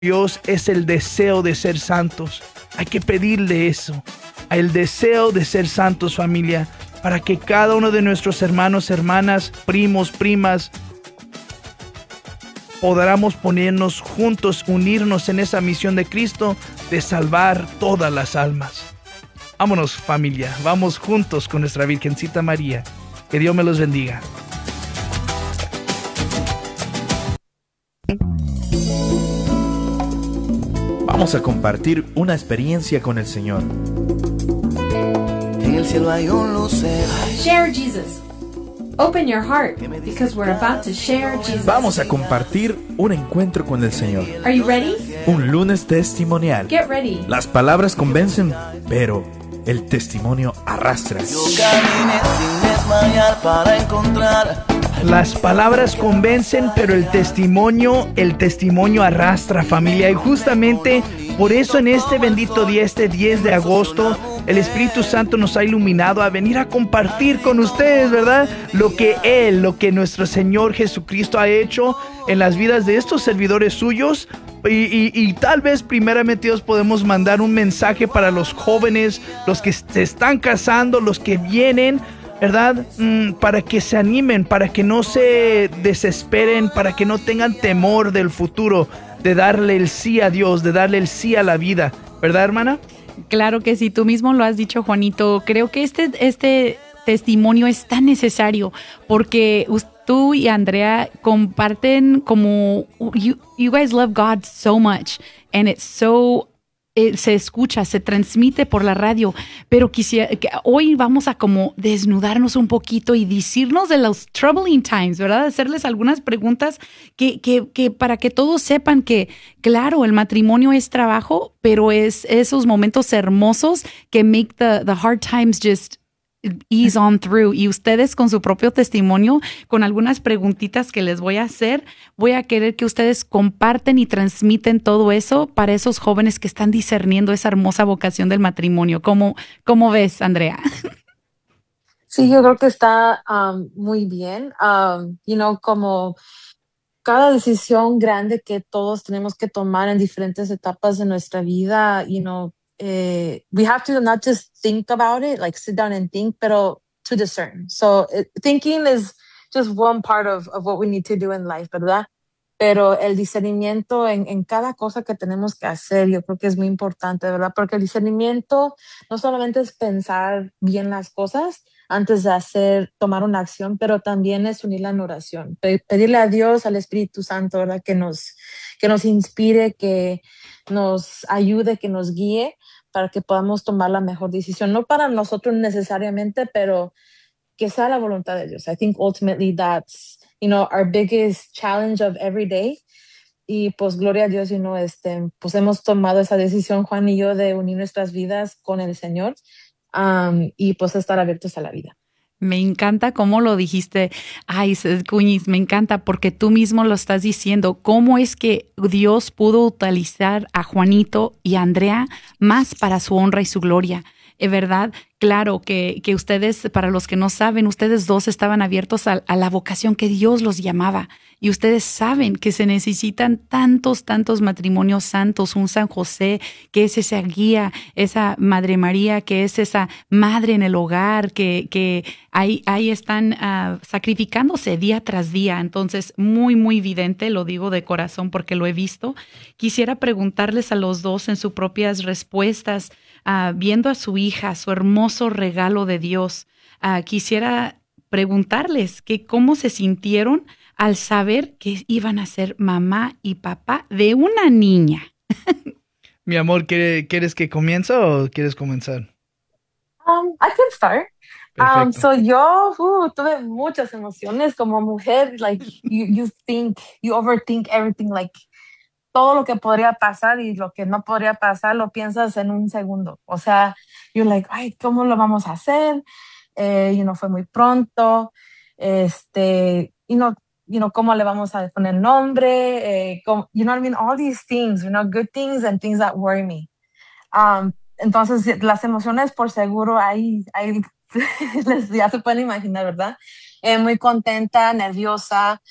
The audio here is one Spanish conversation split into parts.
Dios es el deseo de ser santos. Hay que pedirle eso, el deseo de ser santos, familia, para que cada uno de nuestros hermanos, hermanas, primos, primas, podamos ponernos juntos, unirnos en esa misión de Cristo de salvar todas las almas. Vámonos, familia, vamos juntos con nuestra Virgencita María. Que Dios me los bendiga. Vamos a compartir una experiencia con el Señor. En el cielo hay un lucero. Share Jesus. Open your heart because we're about to share Jesus. Vamos a compartir un encuentro con el Señor. Are you ready? Un lunes testimonial. Get ready. Las palabras convencen, pero el testimonio arrastra. Yo caminé sin desmayar para encontrar. Las palabras convencen, pero el testimonio arrastra, familia. Y justamente por eso en este bendito día, este 10 de agosto, el Espíritu Santo nos ha iluminado a venir a compartir con ustedes, ¿verdad? Lo que nuestro Señor Jesucristo ha hecho en las vidas de estos servidores suyos. Y tal vez primeramente Dios podemos mandar un mensaje para los jóvenes, los que se están casando, los que vienen, ¿verdad? Para que se animen, para que no se desesperen, para que no tengan temor del futuro, de darle el sí a Dios, de darle el sí a la vida. ¿Verdad, hermana? Claro que sí, tú mismo lo has dicho, Juanito. Creo que este testimonio es tan necesario porque tú y Andrea comparten como you guys love God so much and it's so se escucha, se transmite por la radio, pero quisiera que hoy vamos a como desnudarnos un poquito y decirnos de los troubling times, ¿verdad? Hacerles algunas preguntas que para que todos sepan que, claro, el matrimonio es trabajo, pero es esos momentos hermosos que make the hard times just ease on through. Y ustedes con su propio testimonio, con algunas preguntitas que les voy a hacer, voy a querer que ustedes comparten y transmiten todo eso para esos jóvenes que están discerniendo esa hermosa vocación del matrimonio. ¿Cómo ves, Andrea? Sí, yo creo que está muy bien. Como cada decisión grande que todos tenemos que tomar en diferentes etapas de nuestra vida, we have to not just think about it, like sit down and think, pero to discern. So thinking is just one part of what we need to do in life, ¿verdad? Pero el discernimiento en cada cosa que tenemos que hacer, yo creo que es muy importante, ¿verdad? Porque el discernimiento no solamente es pensar bien las cosas antes de tomar una acción, pero también es unirla en oración. Pedirle a Dios, al Espíritu Santo, ¿verdad? Que nos inspire, que nos ayude, que nos guíe para que podamos tomar la mejor decisión. No para nosotros necesariamente, pero que sea la voluntad de Dios. I think ultimately that's, our biggest challenge of every day. Y pues gloria a Dios, pues hemos tomado esa decisión, Juan y yo, de unir nuestras vidas con el Señor y pues estar abiertos a la vida. Me encanta cómo lo dijiste. Ay, Cuñiz, me encanta porque tú mismo lo estás diciendo. ¿Cómo es que Dios pudo utilizar a Juanito y a Andrea más para su honra y su gloria? ¿Verdad? Claro que ustedes, para los que no saben, ustedes dos estaban abiertos a la vocación que Dios los llamaba. Y ustedes saben que se necesitan tantos matrimonios santos, un San José, que es esa guía, esa Madre María, que es esa madre en el hogar, que ahí están sacrificándose día tras día. Entonces, muy, muy evidente, lo digo de corazón porque lo he visto. Quisiera preguntarles a los dos en sus propias respuestas, viendo a su hija, su hermoso regalo de Dios, quisiera preguntarles que cómo se sintieron al saber que iban a ser mamá y papá de una niña. Mi amor, ¿quieres que comience o quieres comenzar? I can start. Perfecto. So yo tuve muchas emociones como mujer, like you overthink everything, like todo lo que podría pasar y lo que no podría pasar lo piensas en un segundo. O sea, you're like, ay, ¿cómo lo vamos a hacer? Fue muy pronto. ¿Cómo le vamos a poner nombre? You know what I mean? All these things, good things and things that worry me. Entonces, las emociones por seguro ahí ya se pueden imaginar, ¿verdad? Muy contenta, nerviosa,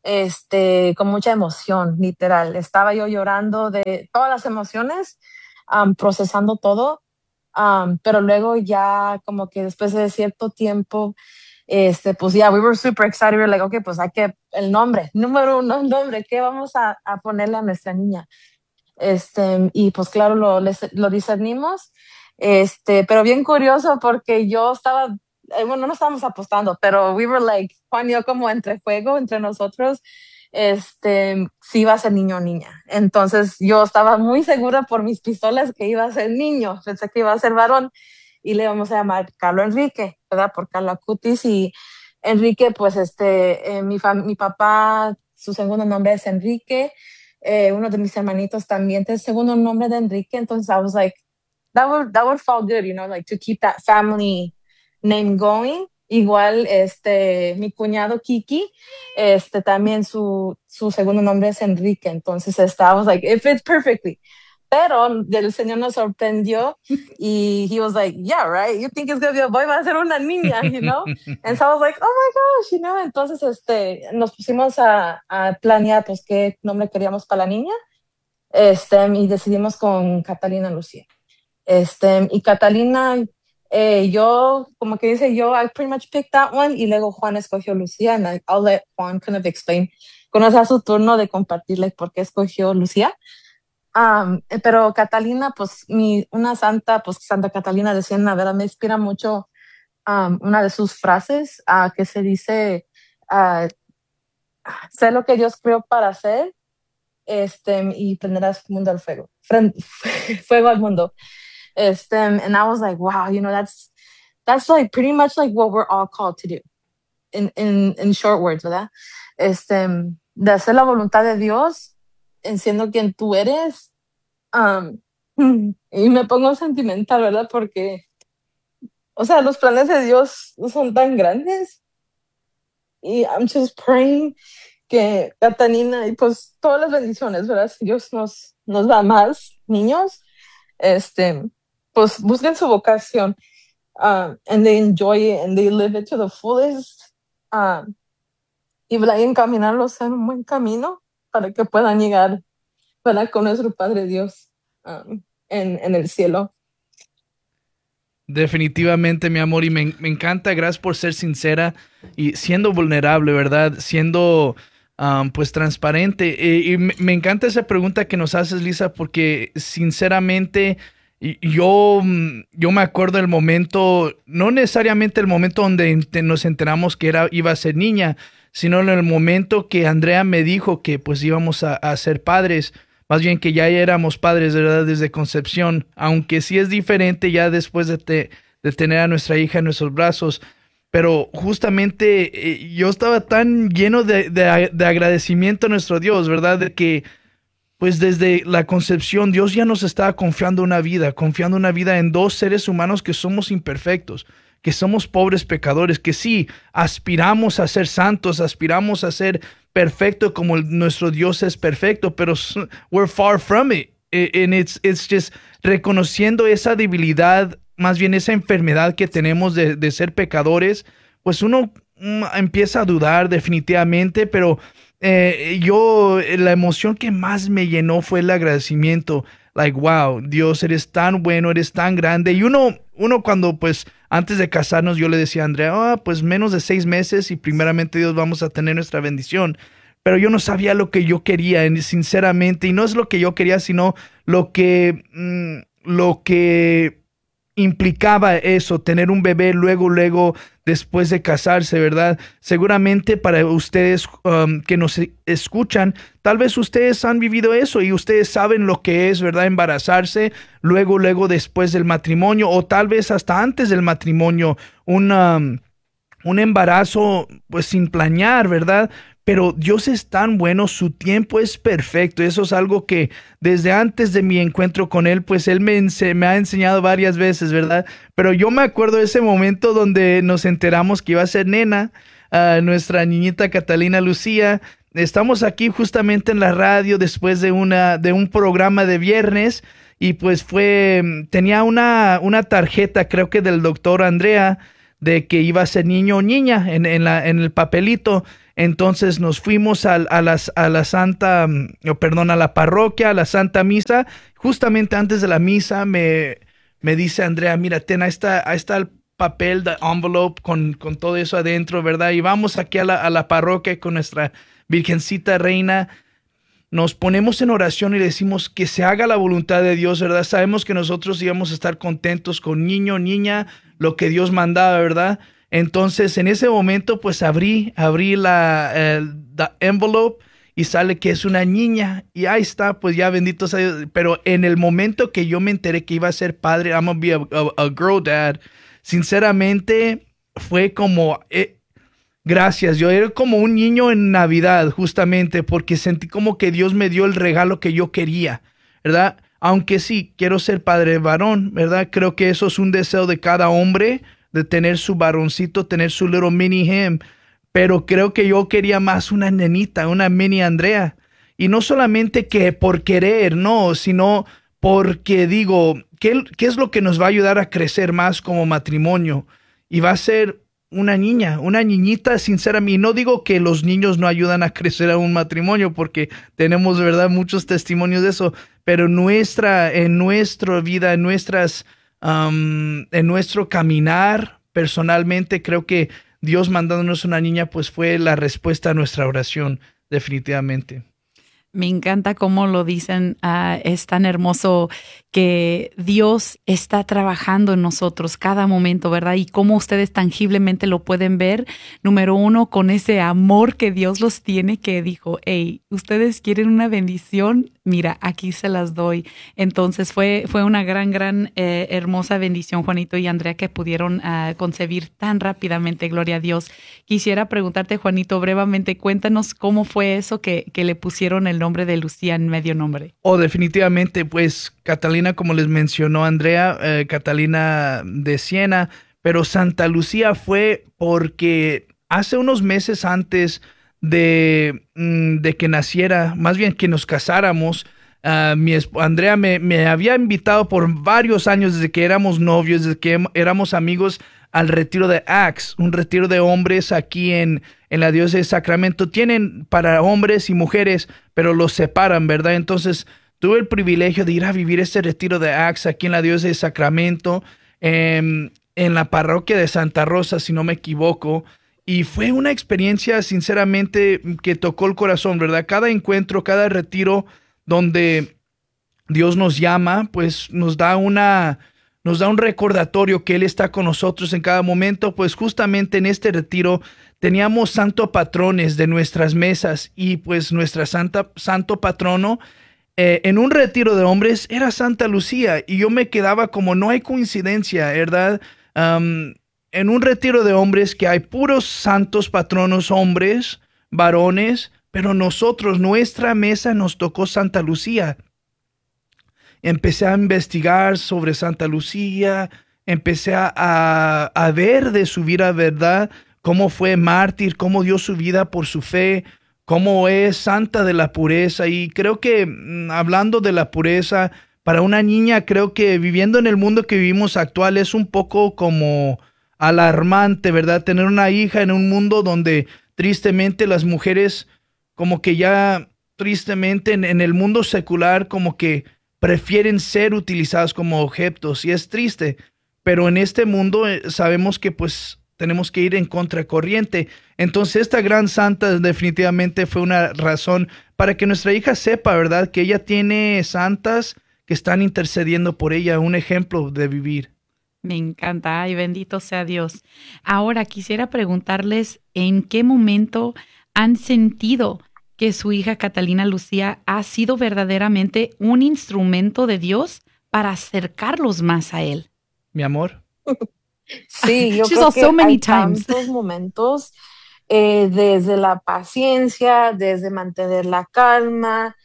con mucha emoción, literal. Estaba yo llorando de todas las emociones, procesando todo, pero luego ya como que después de cierto tiempo, pues ya, we were super excited. We were like, okay, pues hay que, el nombre, número uno, el nombre, ¿qué vamos a ponerle a nuestra niña? Y pues claro, lo discernimos, pero bien curioso porque yo estaba, bueno, no estábamos apostando, pero we were like, Juan y yo como entre juego, entre nosotros, si iba a ser niño o niña. Entonces yo estaba muy segura por mis pistolas que iba a ser niño, pensé que iba a ser varón y le vamos a llamar Carlo Enrique, ¿verdad? Por Carlo Acutis y Enrique, pues mi papá, su segundo nombre es Enrique. Uno de mis hermanitos también tiene el segundo nombre de Enrique, entonces I was like, that would fall good, like to keep that family name going. Igual, mi cuñado Kiki, también su segundo nombre es Enrique, entonces I was like, it fits perfectly. Pero el Señor nos sorprendió y he was like, yeah, right, you think it's gonna be a boy, va a ser una niña. And so I was like, oh my gosh, entonces nos pusimos a planear pues qué nombre queríamos para la niña, y decidimos con Catalina Lucía. Y Catalina, yo, como que dice yo, I pretty much picked that one, y luego Juan escogió Lucía, and I'll let Juan kind of explain cuando sea su turno de compartirle por qué escogió Lucía. Pero Catalina, pues una santa, pues Santa Catalina de Siena, ¿verdad? Me inspira mucho una de sus frases que se dice, sé lo que Dios creó para hacer, y prenderás mundo al fuego, fuego al mundo. And I was like, wow, that's like pretty much like what we're all called to do in short words, ¿verdad? De hacer la voluntad de Dios, en siendo quien tú eres. Y me pongo sentimental, ¿verdad? Porque, o sea, los planes de Dios son tan grandes. Y I'm just praying que Catalina y pues todas las bendiciones, ¿verdad? Si Dios nos da más niños, pues busquen su vocación, and they enjoy it and they live it to the fullest, y encaminarlos en un buen camino para que puedan llegar, ¿verdad? Con nuestro Padre Dios en el cielo. Definitivamente, mi amor, y me encanta, gracias por ser sincera y siendo vulnerable, ¿verdad? Siendo pues transparente. Y me encanta esa pregunta que nos haces, Lisa, porque sinceramente yo me acuerdo del momento, no necesariamente el momento donde nos enteramos que iba a ser niña, sino en el momento que Andrea me dijo que pues íbamos a ser padres. Más bien que ya éramos padres, ¿verdad? Desde concepción, aunque sí es diferente ya después de tener a nuestra hija en nuestros brazos. Pero justamente yo estaba tan lleno de agradecimiento a nuestro Dios, ¿verdad? De que pues desde la concepción Dios ya nos estaba confiando una vida en dos seres humanos que somos imperfectos, que somos pobres pecadores, que sí, aspiramos a ser santos, aspiramos a ser perfecto como nuestro Dios es perfecto, pero we're far from it. And it's just reconociendo esa debilidad, más bien esa enfermedad que tenemos de ser pecadores, pues uno empieza a dudar definitivamente, pero la emoción que más me llenó fue el agradecimiento. Like, wow, Dios, eres tan bueno, eres tan grande. Y uno cuando pues antes de casarnos yo le decía a Andrea, pues menos de 6 meses y primeramente Dios vamos a tener nuestra bendición. Pero yo no sabía lo que yo quería, sinceramente, y no es lo que yo quería, sino lo que implicaba eso, tener un bebé luego después de casarse, ¿verdad? Seguramente para ustedes que nos escuchan, tal vez ustedes han vivido eso y ustedes saben lo que es, ¿verdad? Embarazarse luego después del matrimonio, o tal vez hasta antes del matrimonio, un embarazo pues sin planear, ¿verdad? Pero Dios es tan bueno, su tiempo es perfecto. Eso es algo que desde antes de mi encuentro con Él, pues Él me ha enseñado varias veces, ¿verdad? Pero yo me acuerdo de ese momento donde nos enteramos que iba a ser nena, nuestra niñita Catalina Lucía. Estamos aquí justamente en la radio después de un programa de viernes y pues tenía una tarjeta, creo que del doctor Andrea, de que iba a ser niño o niña en el papelito. Entonces nos fuimos a la Santa, perdón, a la parroquia, a la Santa Misa. Justamente antes de la misa me dice Andrea, mira, ahí está el papel de envelope con todo eso adentro, ¿verdad? Y vamos aquí a la parroquia con nuestra Virgencita Reina. Nos ponemos en oración y decimos que se haga la voluntad de Dios, ¿verdad? Sabemos que nosotros íbamos a estar contentos con niño, niña, lo que Dios mandaba, ¿verdad? Entonces, en ese momento, pues abrí the envelope y sale que es una niña. Y ahí está, pues ya bendito sea Dios. Pero en el momento que yo me enteré que iba a ser padre, I'm gonna be a girl dad, sinceramente fue como... gracias, yo era como un niño en Navidad, justamente, porque sentí como que Dios me dio el regalo que yo quería, ¿verdad? Aunque sí, quiero ser padre varón, ¿verdad? Creo que eso es un deseo de cada hombre, de tener su varoncito, tener su little mini him, pero creo que yo quería más una nenita, una mini Andrea. Y no solamente que por querer, no, sino porque digo, ¿qué es lo que nos va a ayudar a crecer más como matrimonio? Y va a ser una niña, una niñita, sinceramente. No digo que los niños no ayudan a crecer a un matrimonio, porque tenemos, de verdad, muchos testimonios de eso, pero en nuestra vida, en nuestro caminar, personalmente, creo que Dios mandándonos una niña, pues fue la respuesta a nuestra oración, definitivamente. Me encanta cómo lo dicen, es tan hermoso que Dios está trabajando en nosotros cada momento, ¿verdad? Y cómo ustedes tangiblemente lo pueden ver, número uno, con ese amor que Dios los tiene, que dijo, hey, ustedes quieren una bendición, mira, aquí se las doy. Entonces fue una gran, hermosa bendición, Juanito y Andrea, que pudieron concebir tan rápidamente, gloria a Dios. Quisiera preguntarte, Juanito, brevemente, cuéntanos cómo fue eso que le pusieron el nombre de Lucía en medio nombre. Definitivamente, pues Catalina, como les mencionó Andrea, Catalina de Siena, pero Santa Lucía fue porque hace unos meses antes de que naciera, más bien que nos casáramos, Andrea me había invitado por varios años, desde que éramos novios, desde que éramos amigos, al retiro de Acts, un retiro de hombres aquí en la diócesis de Sacramento. Tienen para hombres y mujeres, pero los separan, ¿verdad? Entonces tuve el privilegio de ir a vivir este retiro de Acts aquí en la diócesis de Sacramento, en la parroquia de Santa Rosa, si no me equivoco. Y fue una experiencia, sinceramente, que tocó el corazón, ¿verdad? Cada encuentro, cada retiro donde Dios nos llama, pues nos da un recordatorio que Él está con nosotros en cada momento. Pues justamente en este retiro teníamos santo patrones de nuestras mesas, y pues nuestra santo patrono en un retiro de hombres era Santa Lucía, y yo me quedaba como, no hay coincidencia, ¿verdad? En un retiro de hombres que hay puros santos patronos hombres, varones, pero nuestra mesa nos tocó Santa Lucía. Empecé a investigar sobre Santa Lucía, empecé a ver de su vida, ¿verdad? Cómo fue mártir, cómo dio su vida por su fe, cómo es santa de la pureza. Y creo que hablando de la pureza, para una niña, creo que viviendo en el mundo que vivimos actual es un poco como alarmante, ¿verdad? Tener una hija en un mundo donde tristemente las mujeres, como que ya tristemente en el mundo secular, como que prefieren ser utilizadas como objetos, y es triste, pero en este mundo sabemos que pues tenemos que ir en contracorriente. Entonces esta gran santa definitivamente fue una razón para que nuestra hija sepa, ¿verdad? Que ella tiene santas que están intercediendo por ella, un ejemplo de vivir. Me encanta, ay, bendito sea Dios. Ahora quisiera preguntarles, ¿en qué momento han sentido que su hija Catalina Lucía ha sido verdaderamente un instrumento de Dios para acercarlos más a Él? Mi amor. Sí, yo She's creo all que so many hay times. tantos momentos, desde la paciencia, desde mantener la calma,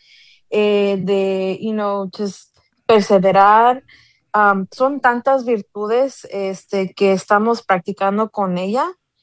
de, just perseverar. Son tantas virtudes, que estamos practicando con ella,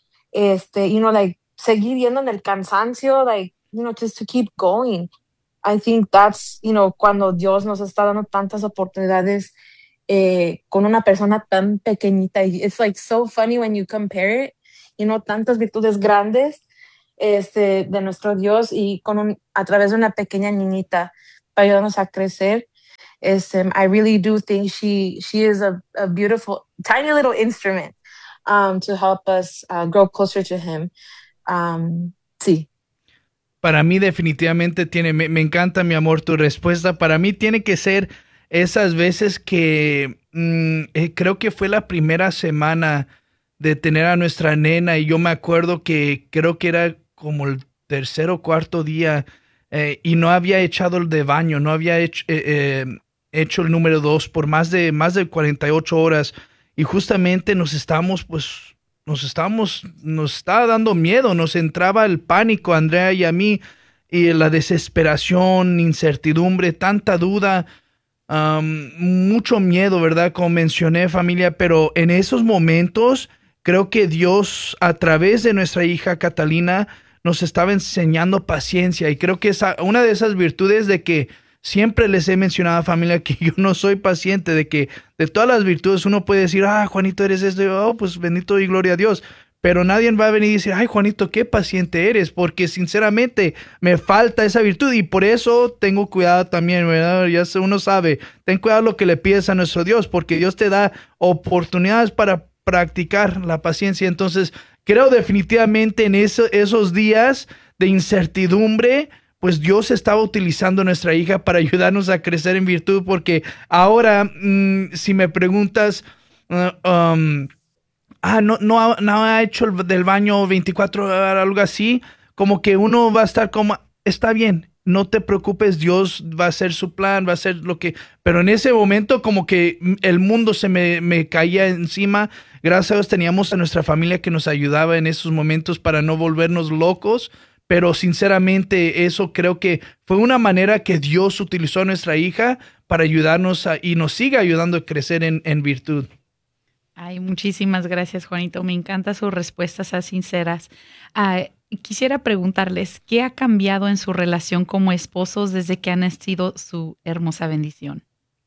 like, seguir yendo en el cansancio, like, just to keep going. I think that's, cuando Dios nos está dando tantas oportunidades con una persona tan pequeñita. It's like so funny when you compare it, tantas virtudes grandes, de nuestro Dios y a través de una pequeña niñita para ayudarnos a crecer. I really do think she is a beautiful, tiny little instrument to help us grow closer to Him. Sí. Para mí definitivamente me encanta, mi amor, tu respuesta. Para mí tiene que ser esas veces que creo que fue la primera semana de tener a nuestra nena y yo me acuerdo que creo que era como el tercer o cuarto día y no había echado el de baño, no había hecho el número 2 por más de 48 horas y justamente nos estaba dando miedo, nos entraba el pánico a Andrea y a mí y la desesperación, incertidumbre, tanta duda, mucho miedo, ¿verdad? Como mencioné, familia, pero en esos momentos creo que Dios a través de nuestra hija Catalina nos estaba enseñando paciencia y creo que una de esas virtudes de que siempre les he mencionado, familia, que yo no soy paciente, de que de todas las virtudes uno puede decir, Juanito, eres esto, y, pues bendito y gloria a Dios, pero nadie va a venir y decir, ay, Juanito, qué paciente eres, porque sinceramente me falta esa virtud y por eso tengo cuidado también, ¿verdad? Ya uno sabe, ten cuidado lo que le pides a nuestro Dios, porque Dios te da oportunidades para practicar la paciencia. Entonces, creo definitivamente en esos días de incertidumbre, pues Dios estaba utilizando a nuestra hija para ayudarnos a crecer en virtud, porque ahora, si me preguntas, no ha hecho del baño 24 horas, algo así, como que uno va a estar como, está bien, no te preocupes, Dios va a hacer su plan, va a hacer lo que... Pero en ese momento como que el mundo se me caía encima. Gracias a Dios teníamos a nuestra familia que nos ayudaba en esos momentos para no volvernos locos. Pero sinceramente eso creo que fue una manera que Dios utilizó a nuestra hija para ayudarnos y nos sigue ayudando a crecer en virtud. Ay, muchísimas gracias, Juanito. Me encantan sus respuestas sinceras. Quisiera preguntarles, ¿qué ha cambiado en su relación como esposos desde que han nacido su hermosa bendición?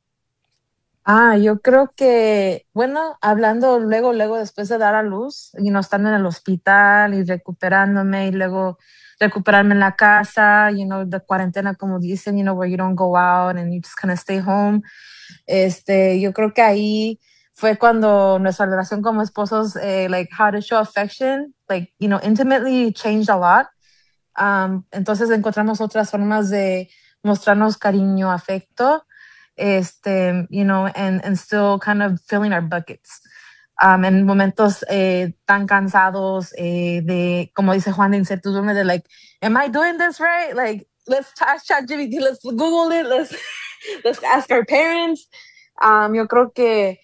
Yo creo que, bueno, hablando luego después de dar a luz, estando en el hospital y recuperándome y luego recuperarme en la casa, de cuarentena, como dicen, where you don't go out and you just kind of stay home. Yo creo que ahí fue cuando nuestra relación como esposos, like how to show affection, like, intimately changed a lot. Entonces encontramos otras formas de mostrarnos cariño, afecto, and still kind of filling our buckets. En momentos tan cansados de, como dice Juan, de incertidumbre de like, am I doing this right? Like, let's ask ChatGPT, let's Google it, let's ask our parents. Yo creo que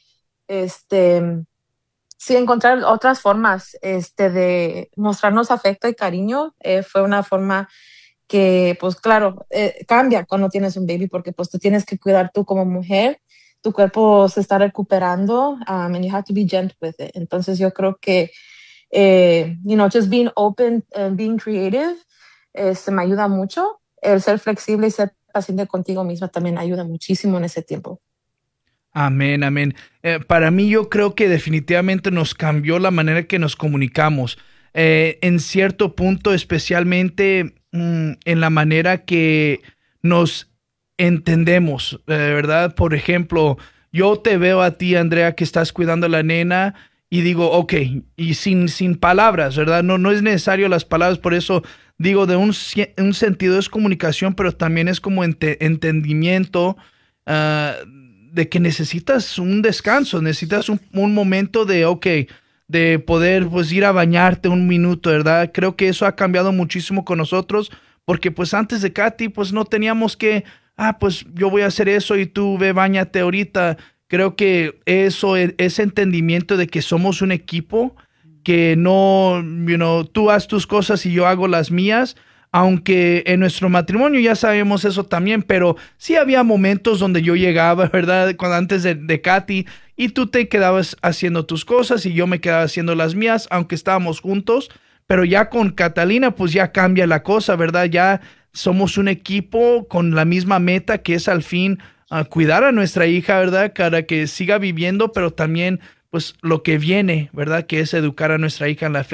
sí, encontrar otras formas de mostrarnos afecto y cariño fue una forma que, pues claro, cambia cuando tienes un baby porque pues te tienes que cuidar tú como mujer, tu cuerpo se está recuperando and you have to be gentle with it. Entonces yo creo que, just being open and being creative me ayuda mucho. El ser flexible y ser paciente contigo misma también ayuda muchísimo en ese tiempo. Amén, amén. Para mí yo creo que definitivamente nos cambió la manera que nos comunicamos. En cierto punto, especialmente en la manera que nos entendemos, ¿verdad? Por ejemplo, yo te veo a ti, Andrea, que estás cuidando a la nena y digo, ok, y sin palabras, ¿verdad? No es necesario las palabras, por eso digo, de un sentido es comunicación, pero también es como entendimiento, de que necesitas un descanso, necesitas un momento de poder pues ir a bañarte un minuto, ¿verdad? Creo que eso ha cambiado muchísimo con nosotros, porque pues antes de Katy pues no teníamos que, pues yo voy a hacer eso y tú ve, báñate ahorita. Creo que ese entendimiento de que somos un equipo, que no, tú haz tus cosas y yo hago las mías, aunque en nuestro matrimonio ya sabemos eso también, pero sí había momentos donde yo llegaba, ¿verdad? Antes de Katy, y tú te quedabas haciendo tus cosas y yo me quedaba haciendo las mías, aunque estábamos juntos, pero ya con Catalina pues ya cambia la cosa, ¿verdad? Ya somos un equipo con la misma meta que es al fin cuidar a nuestra hija, ¿verdad? Para que siga viviendo, pero también pues lo que viene, ¿verdad? Que es educar a nuestra hija en la fe.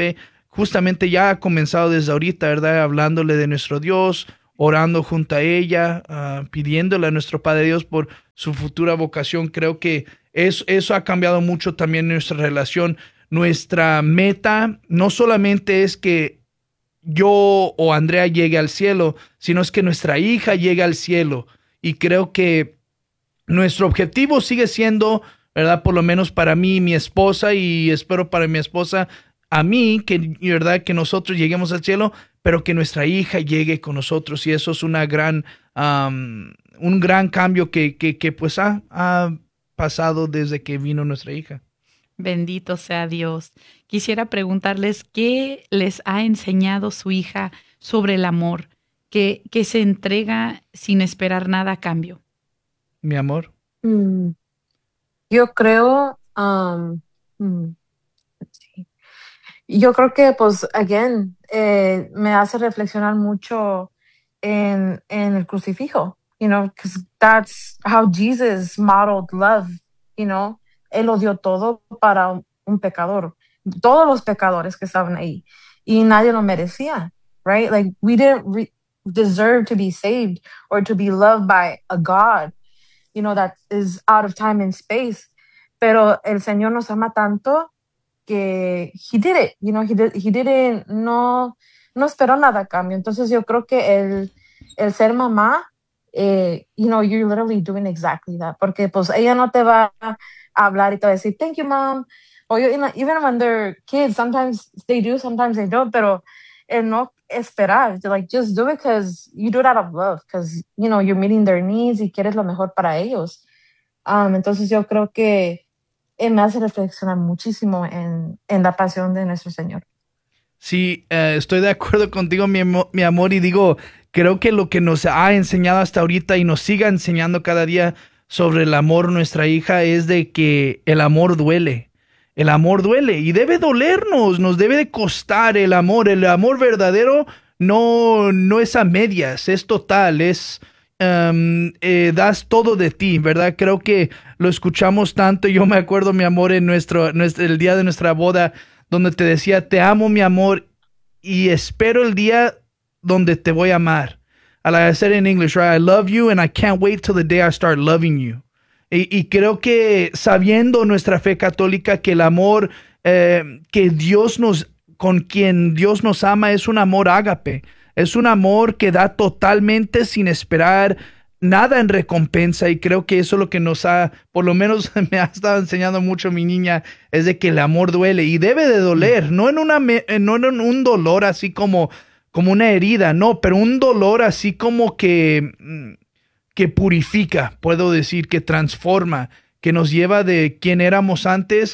justamente ya ha comenzado desde ahorita, ¿verdad? Hablándole de nuestro Dios, orando junto a ella, pidiéndole a nuestro Padre Dios por su futura vocación. Creo que eso ha cambiado mucho también nuestra relación. Nuestra meta no solamente es que yo o Andrea llegue al cielo, sino es que nuestra hija llegue al cielo. Y creo que nuestro objetivo sigue siendo, ¿verdad? Por lo menos para mí y mi esposa, y espero para mi esposa, a mí, que, ¿verdad? Que nosotros lleguemos al cielo, pero que nuestra hija llegue con nosotros. Y eso es un gran cambio que pues ha pasado desde que vino nuestra hija. Bendito sea Dios. Quisiera preguntarles qué les ha enseñado su hija sobre el amor, que se entrega sin esperar nada a cambio. Mi amor. Yo creo, sí. Yo creo que, pues, again, me hace reflexionar mucho en el crucifijo, because that's how Jesus modeled love, you know. Él lo dio todo para un pecador, todos los pecadores que estaban ahí, y nadie lo merecía, right? Like, we didn't deserve to be saved or to be loved by a God, that is out of time and space. Pero el Señor nos ama tanto que he did it, he didn't, no esperó nada a cambio. Entonces yo creo que el ser mamá, you're literally doing exactly that, porque pues ella no te va a hablar y te va a decir, thank you, mom. Or even when they're kids, sometimes they do, sometimes they don't, pero el no esperar, like, just do it because you do it out of love, because, you're meeting their needs y quieres lo mejor para ellos. Entonces yo creo que me hace reflexionar muchísimo en la pasión de nuestro Señor. Sí, estoy de acuerdo contigo, mi amor, y digo, creo que lo que nos ha enseñado hasta ahorita y nos siga enseñando cada día sobre el amor nuestra hija es de que el amor duele. El amor duele y debe dolernos, nos debe de costar el amor. El amor verdadero no es a medias, es total, das todo de ti, ¿verdad? Creo que lo escuchamos tanto. Yo me acuerdo, mi amor, en el día de nuestra boda, donde te decía, te amo, mi amor, y espero el día donde te voy a amar. Like I said in English, right? I love you and I can't wait till the day I start loving you. Y creo que sabiendo nuestra fe católica que el amor con quien Dios nos ama es un amor ágape. Es un amor que da totalmente sin esperar nada en recompensa, y creo que eso es lo que por lo menos me ha estado enseñando mucho mi niña, es de que el amor duele y debe de doler, no en un dolor así como una herida, no, pero un dolor así como que purifica, puedo decir, que transforma, que nos lleva de quien éramos antes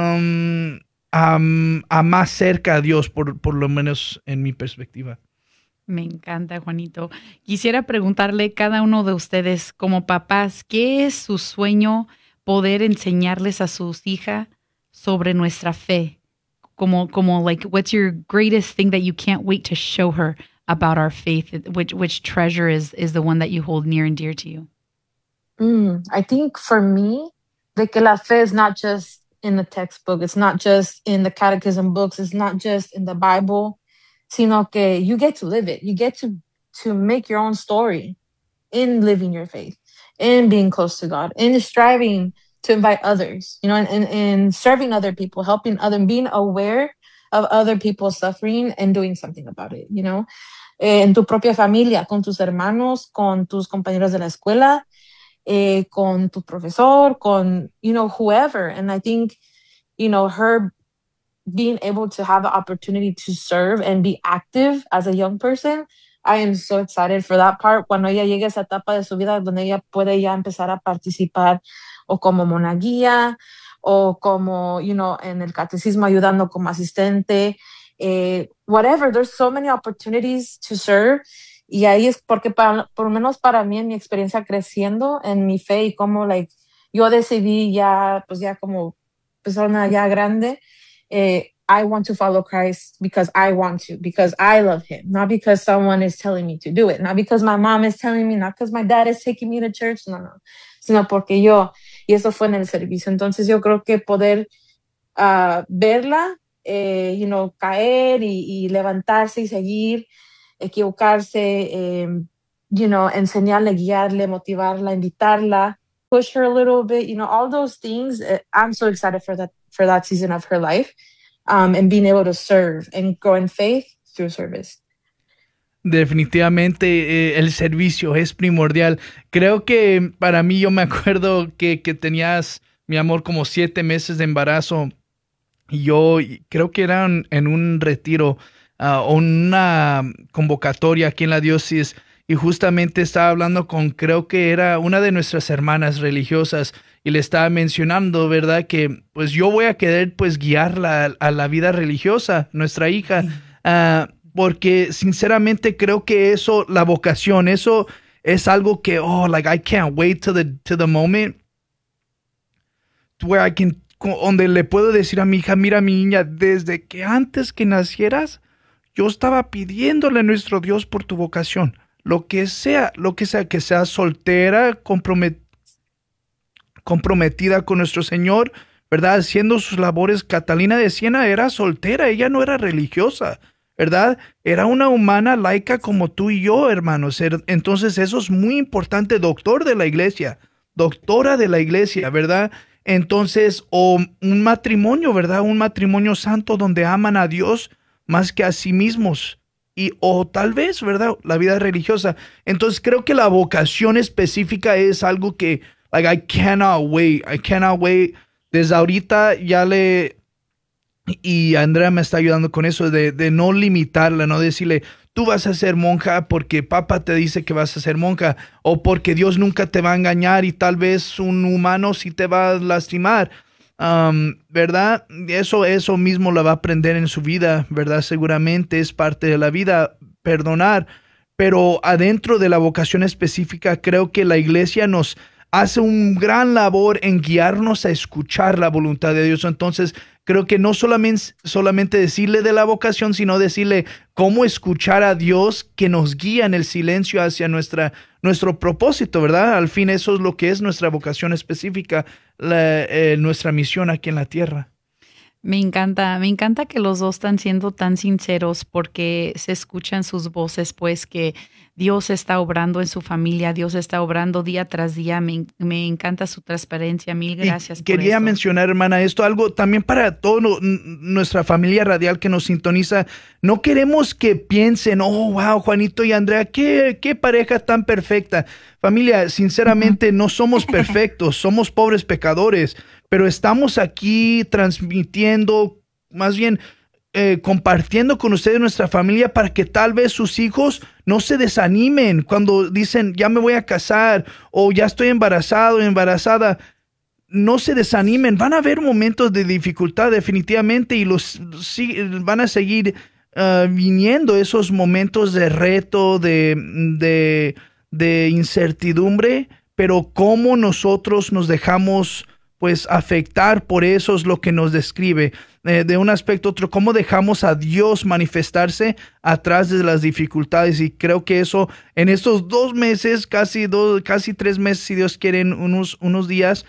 a más cerca a Dios, por lo menos en mi perspectiva. Me encanta, Juanito. Quisiera preguntarle a cada uno de ustedes, como papás, ¿qué es su sueño poder enseñarles a sus hijas sobre nuestra fe? Como like, what's your greatest thing that you can't wait to show her about our faith? Which treasure is the one that you hold near and dear to you? I think for me, de que la fe is not just in the textbook, it's not just in the catechism books, it's not just in the Bible, sino que you get to live it. You get to make your own story in living your faith, in being close to God, in striving to invite others, and serving other people, helping others, being aware of other people's suffering and doing something about it, en tu propia familia, con tus hermanos, con tus compañeros de la escuela, con tu profesor, con, whoever. And I think, her being able to have the opportunity to serve and be active as a young person, I am so excited for that part. Cuando ella llegue a esa etapa de su vida donde ella puede ya empezar a participar o como monaguía o como, en el catecismo ayudando como asistente, whatever. There's so many opportunities to serve. Y ahí es porque por lo menos para mí, en mi experiencia creciendo en mi fe y como yo decidí ya como persona ya grande, I want to follow Christ because I want to, because I love him, not because someone is telling me to do it, not because my mom is telling me, not because my dad is taking me to church, no, sino porque yo, y eso fue en el servicio. Entonces yo creo que poder verla caer y levantarse y seguir, equivocarse, enseñarle, guiarle, motivarla, invitarla, push her a little bit, all those things. I'm so excited for that season of her life, and being able to serve and grow in faith through service. Definitivamente el servicio es primordial. Creo que para mí, yo me acuerdo que tenías, mi amor, como 7 meses de embarazo. Y yo creo que era en un retiro, o una convocatoria aquí en la diócesis. Y justamente estaba hablando creo que era una de nuestras hermanas religiosas. Y le estaba mencionando, ¿verdad? Que pues yo voy a querer pues guiarla a la vida religiosa, nuestra hija. Porque sinceramente creo que eso, la vocación, eso es algo que, I can't wait to the moment where donde le puedo decir a mi hija, mira, mi niña, desde que antes que nacieras, yo estaba pidiéndole a nuestro Dios por tu vocación. Lo que sea, que seas soltera, comprometida con nuestro Señor, ¿verdad? Haciendo sus labores. Catalina de Siena era soltera, ella no era religiosa, ¿verdad? Era una humana laica como tú y yo, hermanos. Entonces eso es muy importante, doctora de la iglesia, ¿verdad? Entonces, o un matrimonio, ¿verdad? Un matrimonio santo donde aman a Dios más que a sí mismos. O tal vez, ¿verdad? La vida religiosa. Entonces creo que la vocación específica es algo que, I cannot wait. Desde ahorita y Andrea me está ayudando con eso de no limitarla, no decirle, tú vas a ser monja porque papá te dice que vas a ser monja, o porque Dios nunca te va a engañar y tal vez un humano sí te va a lastimar, ¿verdad? Eso mismo la va a aprender en su vida, ¿verdad? Seguramente es parte de la vida, perdonar, pero adentro de la vocación específica creo que la iglesia nos hace un gran labor en guiarnos a escuchar la voluntad de Dios. Entonces, creo que no solamente decirle de la vocación, sino decirle cómo escuchar a Dios que nos guía en el silencio hacia nuestro propósito, ¿verdad? Al fin eso es lo que es nuestra vocación específica, nuestra misión aquí en la tierra. Me encanta que los dos están siendo tan sinceros porque se escuchan sus voces, pues que Dios está obrando en su familia, Dios está obrando día tras día. Me encanta su transparencia. Mil gracias. Quería mencionar, hermana, esto algo también para toda nuestra familia radial que nos sintoniza. No queremos que piensen, wow, Juanito y Andrea, qué pareja tan perfecta. Familia, sinceramente no somos perfectos, somos pobres pecadores, pero estamos aquí transmitiendo, más bien compartiendo con ustedes nuestra familia para que tal vez sus hijos no se desanimen cuando dicen ya me voy a casar o ya estoy embarazado o embarazada. No se desanimen, van a haber momentos de dificultad definitivamente y van a seguir viniendo esos momentos de reto, de incertidumbre, pero cómo nosotros nos dejamos pues afectar por eso es lo que nos describe. De un aspecto a otro, cómo dejamos a Dios manifestarse atrás de las dificultades. Y creo que eso en estos 2 meses, casi 3 meses, si Dios quiere, en unos días,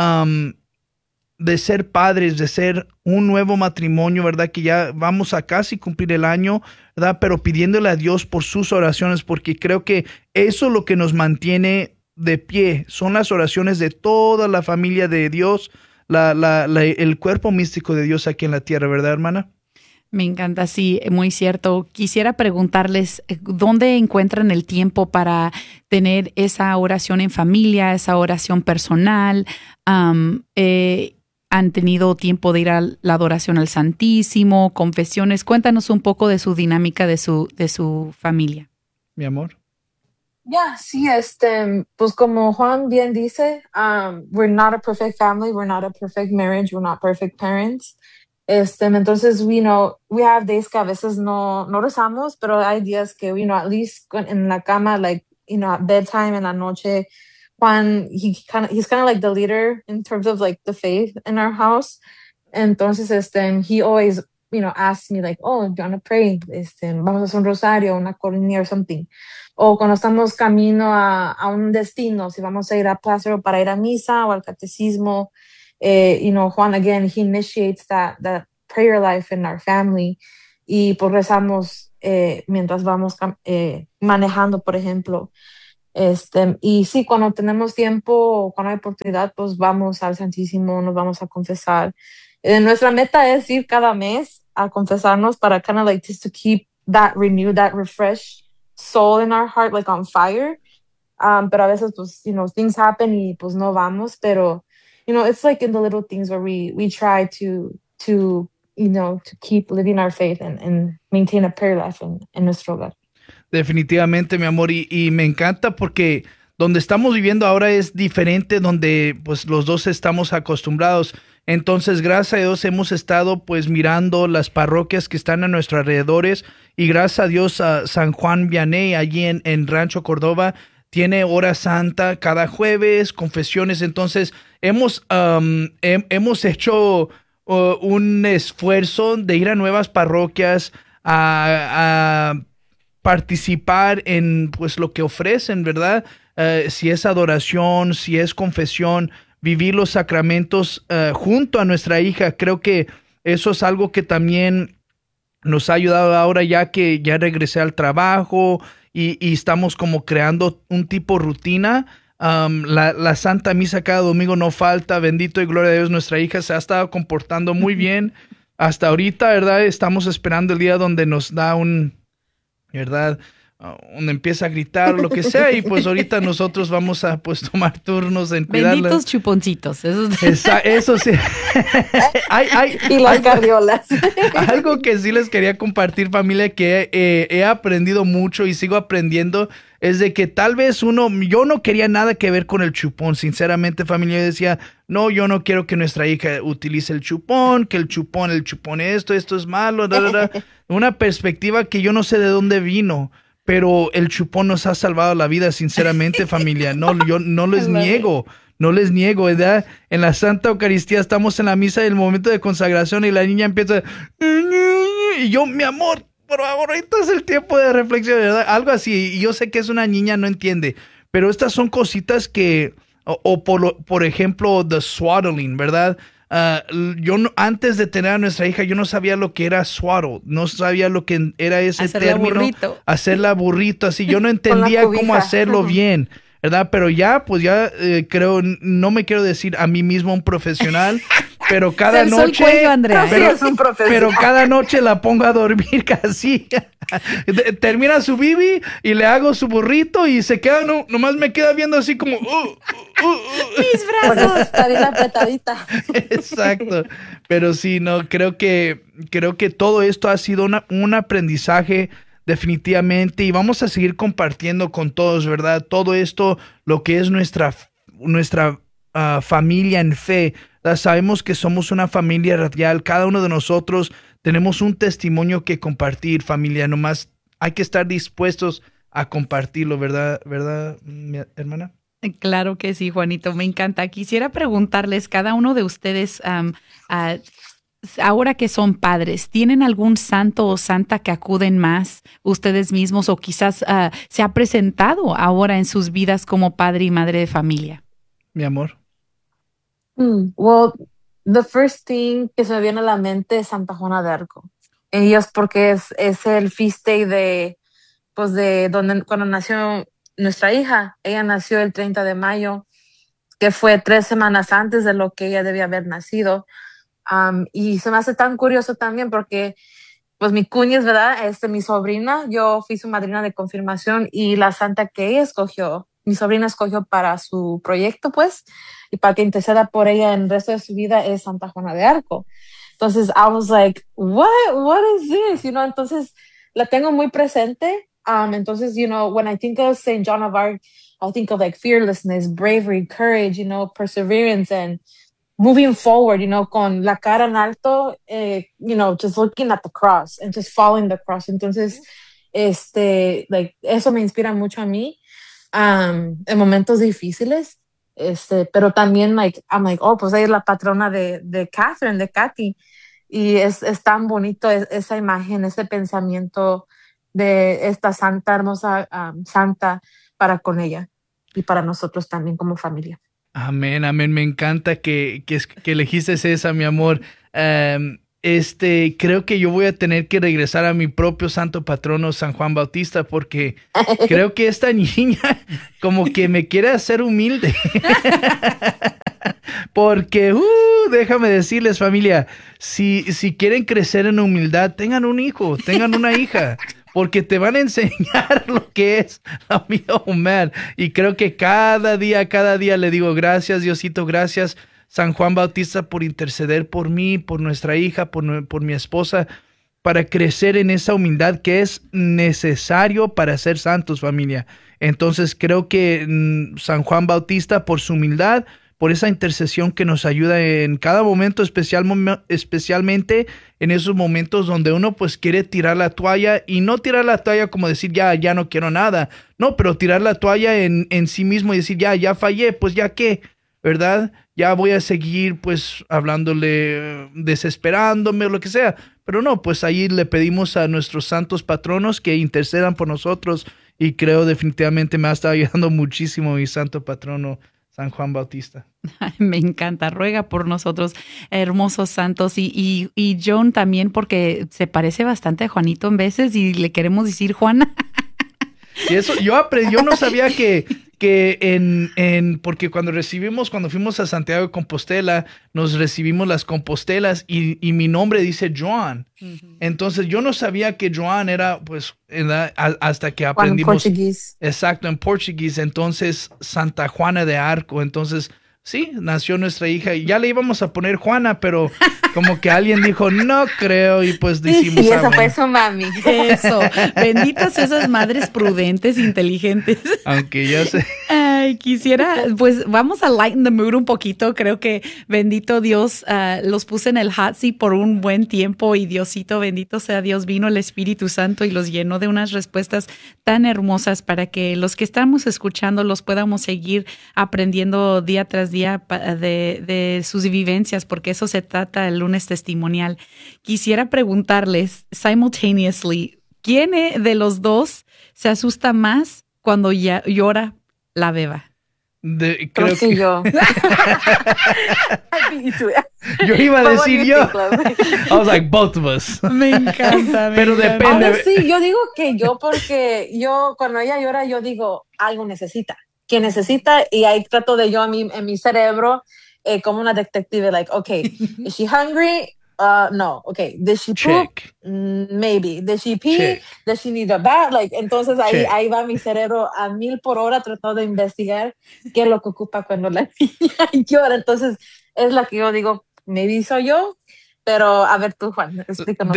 de ser padres, de ser un nuevo matrimonio, ¿verdad? Que ya vamos a casi cumplir el año, ¿verdad? Pero pidiéndole a Dios por sus oraciones, porque creo que eso es lo que nos mantiene de pie. Son las oraciones de toda la familia de Dios, el cuerpo místico de Dios aquí en la tierra, ¿verdad, hermana? Me encanta, sí, muy cierto. Quisiera preguntarles, ¿dónde encuentran el tiempo para tener esa oración en familia, esa oración personal? ¿Han tenido tiempo de ir a la adoración al Santísimo, confesiones? Cuéntanos un poco de su dinámica de su familia. Mi amor. Yeah, sí, pues como Juan bien dice, we're not a perfect family, we're not a perfect marriage, we're not perfect parents. Entonces, we have days que a veces no rezamos, pero hay días que, at least en la cama, like, at bedtime en la noche, Juan, he's kind of like the leader in terms of like the faith in our house. Entonces, he always, asks me like, oh, do you want to pray? Vamos a hacer un rosario, una coronilla or something. O cuando estamos camino a un destino, si vamos a ir a Plaza para ir a misa o al catecismo, Juan, again, he initiates that prayer life in our family y pues rezamos mientras vamos manejando, por ejemplo. Y sí, cuando tenemos tiempo, cuando hay oportunidad, pues vamos al Santísimo, nos vamos a confesar. Nuestra meta es ir cada mes a confesarnos para kind of like just to keep that renewed, that refreshed soul in our heart, like on fire. Pero a veces, pues, things happen y pues no vamos, pero, it's like in the little things where we try to keep living our faith and maintain a prayer life en nuestro hogar. Definitivamente, mi amor, y me encanta porque donde estamos viviendo ahora es diferente, donde pues los dos estamos acostumbrados. Entonces, gracias a Dios hemos estado pues mirando las parroquias que están a nuestros alrededores y gracias a Dios a San Juan Vianney, allí en Rancho Córdoba, tiene hora santa cada jueves, confesiones. Entonces, hemos hecho un esfuerzo de ir a nuevas parroquias a participar en pues lo que ofrecen, ¿verdad? Si es adoración, si es confesión, vivir los sacramentos junto a nuestra hija. Creo que eso es algo que también nos ha ayudado ahora ya que ya regresé al trabajo y estamos como creando un tipo rutina. La Santa Misa cada domingo no falta, bendito y gloria a Dios, nuestra hija se ha estado comportando muy bien hasta ahorita, ¿verdad? Estamos esperando el día donde nos da ¿verdad? Donde empieza a gritar o lo que sea y pues ahorita nosotros vamos a pues tomar turnos en cuidarla. Benditos chuponcitos. Eso sí. Y las cardiolas. Algo que sí les quería compartir, familia, que he aprendido mucho y sigo aprendiendo es de que tal vez yo no quería nada que ver con el chupón, sinceramente, familia. Yo decía, no, yo no quiero que nuestra hija utilice el chupón, que el chupón esto es malo, una perspectiva que yo no sé de dónde vino. Pero el chupón nos ha salvado la vida, sinceramente, familia. No, yo no les niego, ¿verdad? En la Santa Eucaristía estamos en la misa del momento de consagración y la niña empieza y yo, mi amor, por favor, ahorita es el tiempo de reflexión, ¿verdad? Algo así. Y yo sé que es una niña, no entiende. Pero estas son cositas que, por ejemplo, the swaddling, ¿verdad? Antes de tener a nuestra hija, yo no sabía lo que era swaddle, no sabía lo que era ese término. Hacerla burrito, así. Yo no entendía cómo hacerlo bien, ¿verdad? Pero ya, pues creo, no me quiero decir a mí mismo un profesional, pero cada noche, pero cada noche la pongo a dormir casi. Termina su bibi y le hago su burrito y se queda, nomás me queda viendo así como mis brazos. Está bien apretadita. Exacto. Pero sí, no, creo que todo esto ha sido un aprendizaje definitivamente y vamos a seguir compartiendo con todos, ¿verdad? Todo esto, lo que es nuestra familia en fe. Sabemos que somos una familia radial, cada uno de nosotros tenemos un testimonio que compartir, familia, nomás hay que estar dispuestos a compartirlo, ¿verdad, mi hermana? Claro que sí, Juanito, me encanta. Quisiera preguntarles, cada uno de ustedes, ahora que son padres, ¿tienen algún santo o santa que acuden más ustedes mismos o quizás se ha presentado ahora en sus vidas como padre y madre de familia? Mi amor. Well, the first thing que se me viene a la mente es Santa Juana de Arco. Ellos porque es el feast day de cuando nació nuestra hija. Ella nació el 30 de mayo, que fue 3 semanas antes de lo que ella debía haber nacido. Y se me hace tan curioso también porque pues mi cuña es, ¿verdad? Mi sobrina, yo fui su madrina de confirmación y la santa que ella escogió, mi sobrina escogió para su proyecto, pues, y para que interceda por ella en el resto de su vida es Santa Juana de Arco. Entonces, I was like, what is this? Entonces, la tengo muy presente. Entonces, when I think of Saint Joan of Arc, I think of like fearlessness, bravery, courage, perseverance, and moving forward, con la cara en alto, just looking at the cross and just following the cross. Entonces, eso me inspira mucho a mí, en momentos difíciles, pero también, I'm like, oh, pues ella es la patrona de Catherine, de Katy, y es tan bonito esa imagen, ese pensamiento de esta santa, hermosa santa para con ella y para nosotros también como familia. Amén, amén. Me encanta que elegiste esa, mi amor. creo que yo voy a tener que regresar a mi propio santo patrono, San Juan Bautista, porque creo que esta niña como que me quiere hacer humilde. Porque, déjame decirles, familia, si quieren crecer en humildad, tengan un hijo, tengan una hija, porque te van a enseñar lo que es la vida humana. Y creo que cada día le digo, gracias, Diosito, gracias, San Juan Bautista, por interceder por mí, por nuestra hija, por mi esposa, para crecer en esa humildad que es necesario para ser santos, familia. Entonces creo que San Juan Bautista, por su humildad, por esa intercesión que nos ayuda en cada momento, especialmente en esos momentos donde uno pues quiere tirar la toalla, y no tirar la toalla como decir ya no quiero nada, no, pero tirar la toalla en sí mismo y decir ya fallé, pues ya qué, ¿verdad? Ya voy a seguir pues hablándole, desesperándome o lo que sea, pero no, pues ahí le pedimos a nuestros santos patronos que intercedan por nosotros, y creo definitivamente me ha estado ayudando muchísimo mi santo patrono, San Juan Bautista. Ay, me encanta, ruega por nosotros, hermosos santos, y John también, porque se parece bastante a Juanito en veces y le queremos decir Juana. Y eso, yo no sabía que porque cuando fuimos a Santiago de Compostela, nos recibimos las compostelas y mi nombre dice Joan. Uh-huh. Entonces yo no sabía que Joan era, pues, hasta que aprendimos. En portugués. Exacto, en portugués. Entonces, Santa Juana de Arco. Entonces, sí, nació nuestra hija y ya le íbamos a poner Juana, pero como que alguien dijo, no creo, y pues decimos. Y eso fue su mami. Eso, benditas esas madres prudentes, inteligentes. Aunque ya sé. Ay, quisiera, pues vamos a lighten the mood un poquito. Creo que bendito Dios, los puse en el hot seat por un buen tiempo, y Diosito, bendito sea Dios, vino el Espíritu Santo y los llenó de unas respuestas tan hermosas para que los que estamos escuchando los podamos seguir aprendiendo día tras día de sus vivencias, porque eso se trata el lunes testimonial. Quisiera preguntarles simultaneously, ¿quién de los dos se asusta más cuando llora la beba? Creo que yo. Yo iba a decir yo. I was like, both of us. Me encanta. Pero depende. Ahora sí, yo digo que yo, porque yo, cuando ella llora, yo digo, algo necesita. Que necesita, y ahí trato de yo en mi cerebro, como una detective, like, okay, is she hungry? No. Okay, did she poop? Maybe. Did she pee? Check. Does she need a bath? Like, entonces ahí va mi cerebro a 1000 por hora tratando de investigar qué es lo que ocupa cuando la niña llora. Entonces es la que yo digo, maybe soy yo. Pero a ver tú, Juan, explícanos.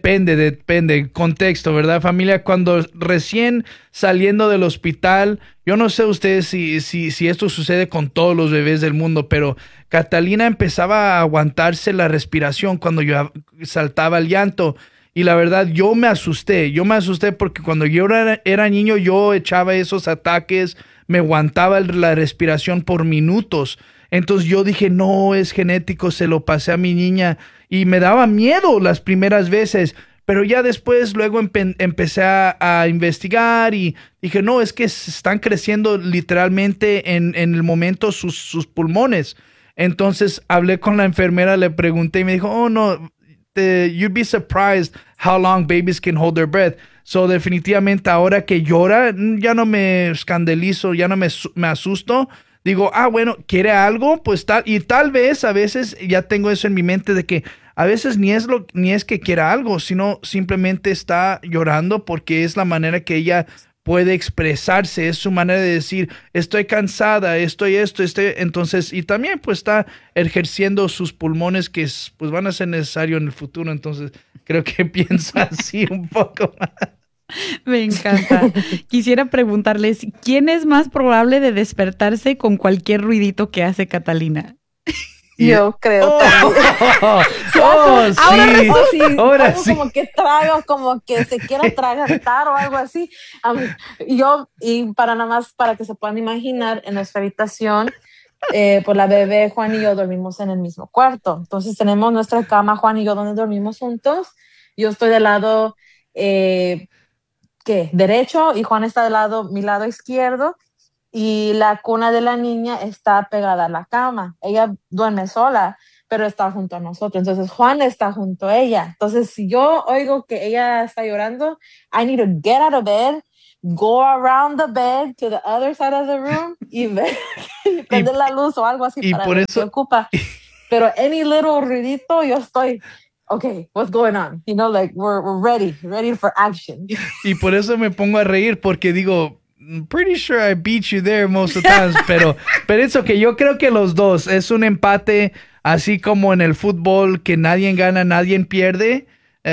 Depende, contexto, ¿verdad, familia? Cuando recién saliendo del hospital, yo no sé ustedes si esto sucede con todos los bebés del mundo, pero Catalina empezaba a aguantarse la respiración cuando yo saltaba el llanto. Y la verdad, yo me asusté porque cuando yo era niño, yo echaba esos ataques, me aguantaba la respiración por minutos. Entonces yo dije, no, es genético, se lo pasé a mi niña. Y me daba miedo las primeras veces, pero ya después luego empecé a investigar y dije, no, es que se están creciendo literalmente en el momento sus pulmones. Entonces hablé con la enfermera, le pregunté y me dijo, oh no, you'd be surprised how long babies can hold their breath. So definitivamente ahora que llora, ya no me escandalizo, ya no me asusto. Digo, bueno, ¿quiere algo? Pues tal vez a veces ya tengo eso en mi mente de que a veces ni es que quiera algo, sino simplemente está llorando porque es la manera que ella puede expresarse, es su manera de decir, estoy cansada, estoy. Entonces, y también pues está ejerciendo sus pulmones que pues van a ser necesarios en el futuro. Entonces, creo que piensa así un poco más. Me encanta. Quisiera preguntarles, ¿quién es más probable de despertarse con cualquier ruidito que hace Catalina? Yo creo también. Ahora sí. Como que traga, como que se quiera tragar o algo así. Y para que se puedan imaginar, en nuestra habitación, pues la bebé, Juan y yo dormimos en el mismo cuarto. Entonces tenemos nuestra cama, Juan y yo, donde dormimos juntos. Yo estoy del lado derecho y Juan está mi lado izquierdo, y la cuna de la niña está pegada a la cama. Ella duerme sola, pero está junto a nosotros. Entonces Juan está junto a ella. Entonces si yo oigo que ella está llorando, I need to get out of bed, go around the bed to the other side of the room y prender la luz o algo así y para por ver eso, qué ocupa. Pero any little ruidito, yo estoy, okay, what's going on? You know, like we're ready for action. y por eso me pongo a reír, porque digo, "I'm pretty sure I beat you there most of the times", pero eso que yo creo que los dos es un empate, así como en el fútbol que nadie gana, nadie pierde.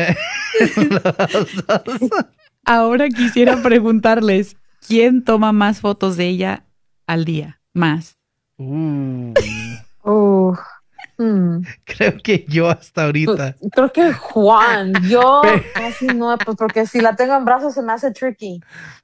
Los dos. Ahora quisiera preguntarles, ¿quién toma más fotos de ella al día? Más. Creo que yo hasta ahorita. Creo que Juan, yo casi no, pues porque si la tengo en brazos se me hace tricky.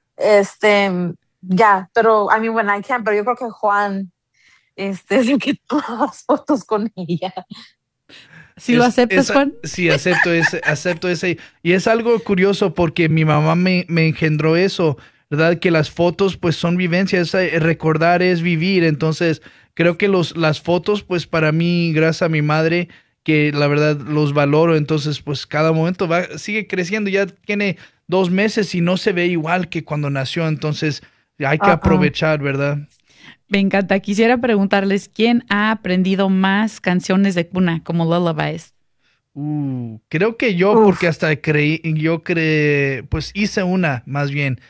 Ya, pero I mean when I can, pero yo creo que Juan es el que toma las fotos con ella. ¿Sí lo aceptas, Juan? Sí, acepto ese. Y es algo curioso porque mi mamá me engendró eso, ¿verdad? Que las fotos pues son vivencias, recordar es vivir. Entonces creo que las fotos pues para mí, gracias a mi madre, que la verdad los valoro. Entonces pues cada momento sigue creciendo, ya tiene 2 meses y no se ve igual que cuando nació. Entonces hay que aprovechar, ¿verdad? Me encanta. Quisiera preguntarles, ¿quién ha aprendido más canciones de cuna como lullabies? Creo que yo, porque hasta pues hice una, más bien.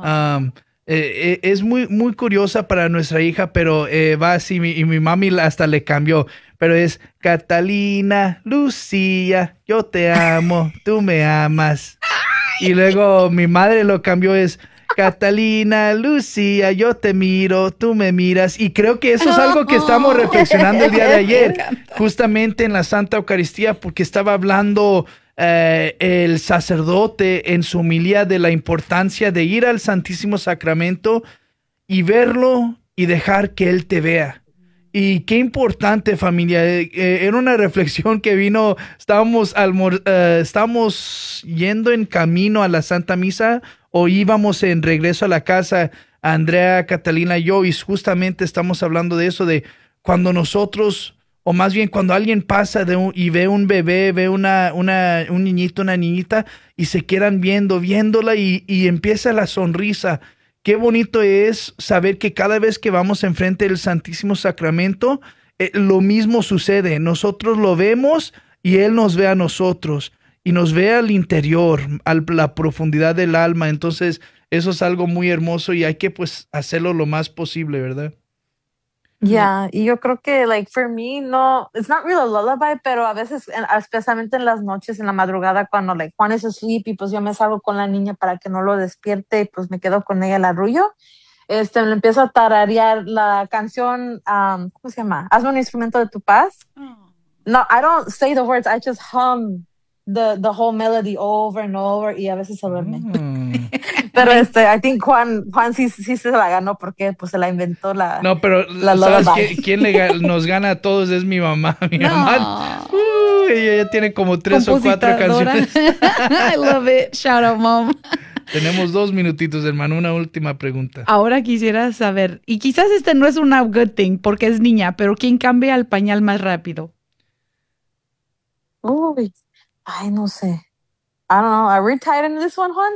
Es muy, muy curiosa para nuestra hija, pero va así, y mi mami hasta le cambió. Pero es Catalina, Lucía, yo te amo, tú me amas. Y luego mi madre lo cambió, es Catalina, Lucía, yo te miro, tú me miras. Y creo que eso es algo que estamos reflexionando el día de ayer, justamente en la Santa Eucaristía, porque estaba hablando el sacerdote en su homilía de la importancia de ir al Santísimo Sacramento y verlo y dejar que Él te vea. Y qué importante, familia. Era una reflexión que vino, estábamos yendo en camino a la Santa Misa o íbamos en regreso a la casa, Andrea, Catalina y yo, y justamente estamos hablando de eso, de cuando nosotros, o más bien cuando alguien pasa y ve un bebé, ve un niñito, una niñita, y se quedan viéndola y empieza la sonrisa. Qué bonito es saber que cada vez que vamos enfrente del Santísimo Sacramento, lo mismo sucede. Nosotros lo vemos y Él nos ve a nosotros y nos ve al interior, a la profundidad del alma. Entonces, eso es algo muy hermoso y hay que pues hacerlo lo más posible, ¿verdad? Yeah, y yo creo que, like, for me, no, it's not really a lullaby, pero a veces, especialmente en las noches, en la madrugada, cuando, like, Juan is asleep y pues yo me salgo con la niña para que no lo despierte y pues me quedo con ella el arrullo, le empiezo a tararear la canción, ¿cómo se llama? Hazme un instrumento de tu paz. No, I don't say the words, I just hum the whole melody over and over y a veces se duerme. Pero I think Juan sí se la ganó porque pues se la inventó la. No, pero ¿sabes quién nos gana a todos? Es mi mamá. Mi mamá. Ella ya tiene como 3 o 4 canciones. I love it. Shout out, mom. Tenemos 2 minutitos, hermano. Una última pregunta. Ahora quisiera saber, y quizás no es una good thing porque es niña, pero ¿quién cambia el pañal más rápido? Uy, ay, no sé. I don't know. Are we tied in this one, Juan?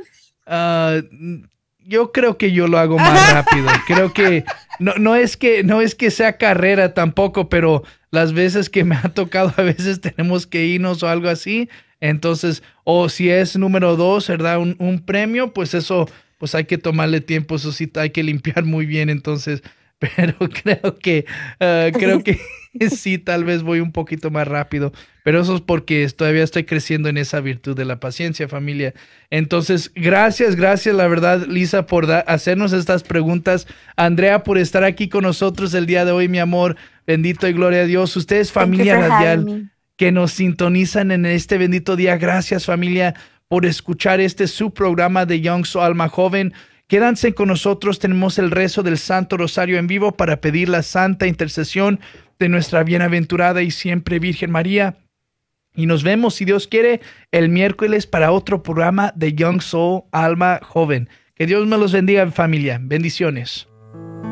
Yo creo que yo lo hago más rápido. Creo que no es que sea carrera tampoco, pero las veces que me ha tocado a veces tenemos que irnos o algo así. Entonces, o si es número 2, ¿verdad? Un premio, pues eso, pues hay que tomarle tiempo. Eso sí, hay que limpiar muy bien. Entonces, pero creo que sí, tal vez voy un poquito más rápido, pero eso es porque todavía estoy creciendo en esa virtud de la paciencia, familia. Entonces, gracias, la verdad, Lisa, por hacernos estas preguntas. Andrea, por estar aquí con nosotros el día de hoy, mi amor. Bendito y gloria a Dios. Ustedes, familia radial, que nos sintonizan en este bendito día. Gracias, familia, por escuchar su programa de Young Soul Alma Joven. Quédense con nosotros, tenemos el rezo del Santo Rosario en vivo para pedir la santa intercesión de nuestra bienaventurada y siempre Virgen María. Y nos vemos, si Dios quiere, el miércoles para otro programa de Young Soul Alma Joven. Que Dios me los bendiga, familia. Bendiciones.